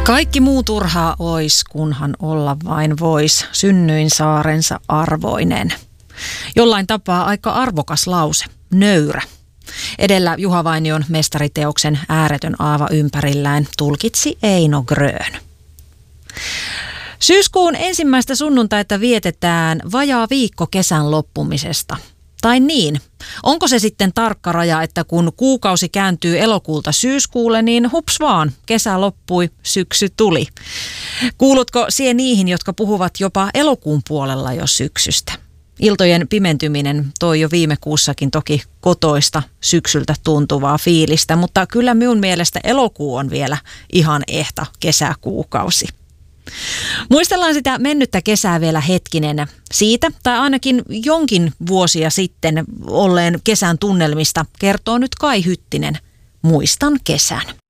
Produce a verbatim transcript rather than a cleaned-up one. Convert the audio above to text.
Kaikki muu turhaa ois, kunhan olla vain vois, synnyin saarensa arvoinen. Jollain tapaa aika arvokas lause, nöyrä. Edellä Juha Vainion mestariteoksen Ääretön aava ympärillään tulkitsi Eino Grön. Syyskuun ensimmäistä sunnuntaita vietetään vajaa viikko kesän loppumisesta. Tai niin. Onko se sitten tarkka raja, että kun kuukausi kääntyy elokuulta syyskuulle, niin hups vaan, kesä loppui, syksy tuli. Kuulutko siihen niihin, jotka puhuvat jopa elokuun puolella jo syksystä? Iltojen pimentyminen toi jo viime kuussakin toki kotoista syksyltä tuntuvaa fiilistä, mutta kyllä minun mielestä elokuu on vielä ihan ehta kesäkuukausi. Muistellaan sitä mennyttä kesää vielä hetkinen. Siitä, tai ainakin jonkin vuosia sitten olleen kesän tunnelmista, kertoo nyt Kai Hyttinen. Muistan kesän.